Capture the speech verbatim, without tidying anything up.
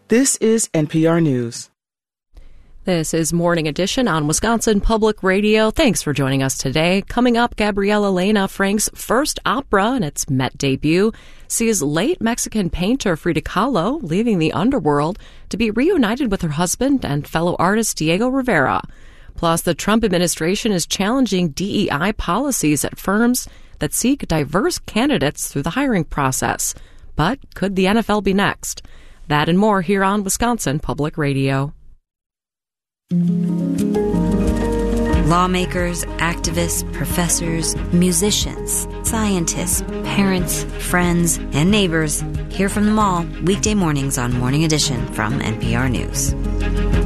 This is N P R News. This is Morning Edition on Wisconsin Public Radio. Thanks for joining us today. Coming up, Gabriela Lena Frank's first opera and its Met debut sees late Mexican painter Frida Kahlo leaving the underworld to be reunited with her husband and fellow artist Diego Rivera. Plus, the Trump administration is challenging D E I policies at firms that seek diverse candidates through the hiring process. But could the N F L be next? That and more here on Wisconsin Public Radio. Lawmakers, activists, professors, musicians, scientists, parents, friends, and neighbors. Hear from them all weekday mornings on Morning Edition from N P R News.